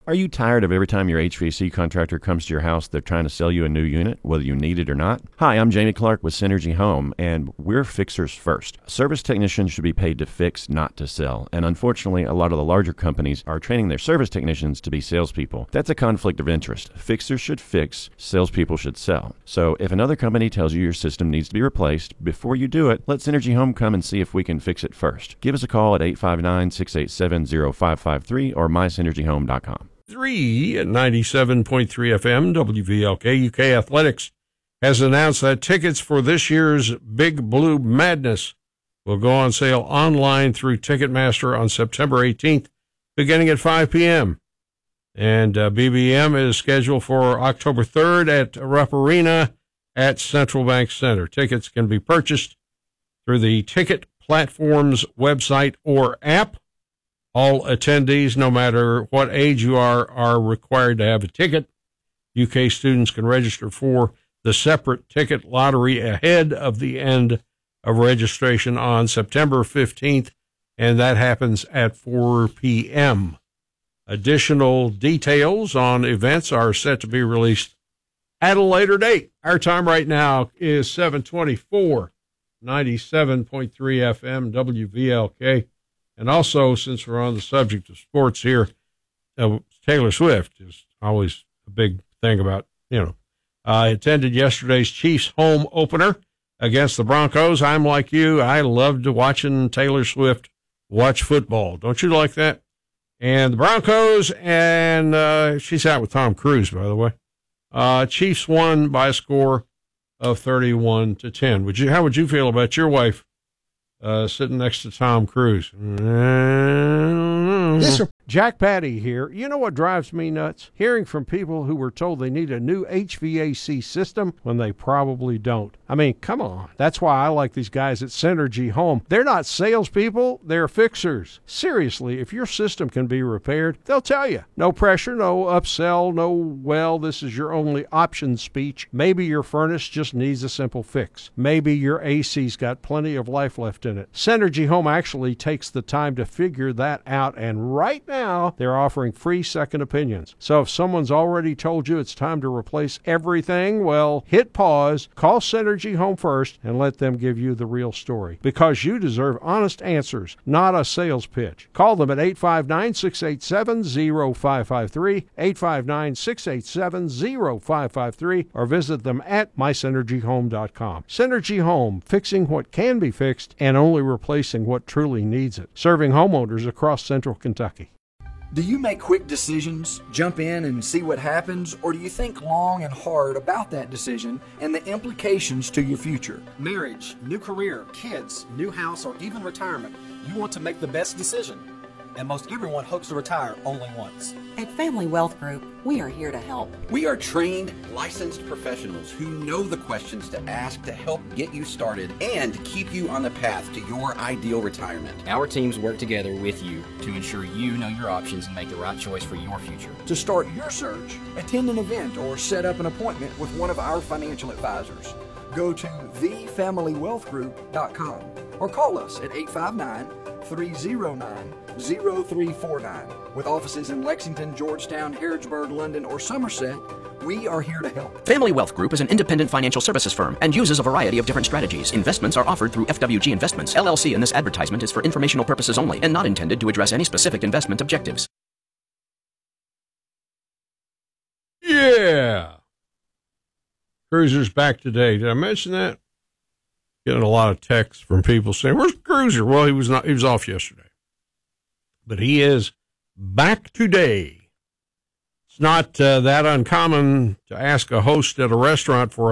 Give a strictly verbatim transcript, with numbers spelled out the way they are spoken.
Are you tired of every time your H V A C contractor comes to your house, they're trying to sell you a new unit, whether you need it or not? Hi, I'm Jamie Clark with Synergy Home, and we're fixers first. Service technicians should be paid to fix, not to sell. And unfortunately, a lot of the larger companies are training their service technicians to be salespeople. That's a conflict of interest. Fixers should fix, salespeople should sell. So if another company tells you your system needs to be replaced, before you do it, let Synergy Home come and see if we can fix it first. Give us a call at eight five nine, six eight seven, zero five five three or my synergy home dot com. Three at ninety-seven point three F M, W V L K. U K Athletics has announced that tickets for this year's Big Blue Madness will go on sale online through Ticketmaster on September eighteenth, beginning at five p.m. And uh, B B M is scheduled for October third at Rupp Arena at Central Bank Center. Tickets can be purchased through the Ticket Platform's website or app. All attendees, no matter what age you are, are required to have a ticket. U K students can register for the separate ticket lottery ahead of the end of registration on September fifteenth, and that happens at four p.m. Additional details on events are set to be released at a later date. Our time right now is seven twenty-four, ninety-seven point three F M, W V L K. And also, since we're on the subject of sports here, uh, Taylor Swift is always a big thing about, you know. I attended yesterday's Chiefs home opener against the Broncos. I'm like you. I loved watching Taylor Swift watch football. Don't you like that? And the Broncos, and uh, she's out with Tom Cruise, by the way. Uh, Chiefs won by a score of thirty-one to ten. Would you? How would you feel about your wife Uh, sitting next to Tom Cruise? Yes, sir. Jack Patty here. You know what drives me nuts? Hearing from people who were told they need a new H V A C system when they probably don't. I mean, come on. That's why I like these guys at Synergy Home. They're not salespeople, they're fixers. Seriously, if your system can be repaired, they'll tell you. No pressure, no upsell, no, well, this is your only option speech. Maybe your furnace just needs a simple fix. Maybe your A C's got plenty of life left in it. Synergy Home actually takes the time to figure that out, and right now, Now, they're offering free second opinions. So if someone's already told you it's time to replace everything, well, hit pause, call Synergy Home first, and let them give you the real story. Because you deserve honest answers, not a sales pitch. Call them at eight five nine, six eight seven, zero five five three, eight five nine, six eight seven, zero five five three, or visit them at my synergy home dot com. Synergy Home, fixing what can be fixed and only replacing what truly needs it. Serving homeowners across central Kentucky. Do you make quick decisions, jump in and see what happens, or do you think long and hard about that decision and the implications to your future? Marriage, new career, kids, new house, or even retirement. You want to make the best decision. And most everyone hopes to retire only once. At Family Wealth Group, we are here to help. We are trained, licensed professionals who know the questions to ask to help get you started and keep you on the path to your ideal retirement. Our teams work together with you to ensure you know your options and make the right choice for your future. To start your search, attend an event or set up an appointment with one of our financial advisors. Go to the family wealth group dot com or call us at eight five nine, three zero nine, zero three four nine. With offices in Lexington, Georgetown, Harrodsburg, London, or Somerset, we are here to help. Family Wealth Group is an independent financial services firm and uses a variety of different strategies. Investments are offered through F W G Investments, L L C, and this advertisement is for informational purposes only and not intended to address any specific investment objectives. Yeah. Cruiser's back today. Did I mention that? Getting a lot of texts from people saying, "Where's Cruiser?" Well, he was not. He was off yesterday, but he is back today. It's not uh, that uncommon to ask a host at a restaurant for